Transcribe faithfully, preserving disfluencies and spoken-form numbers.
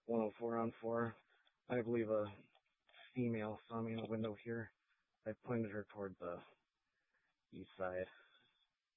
one oh four on four. I believe a female saw me in the window here. I pointed her toward the east side.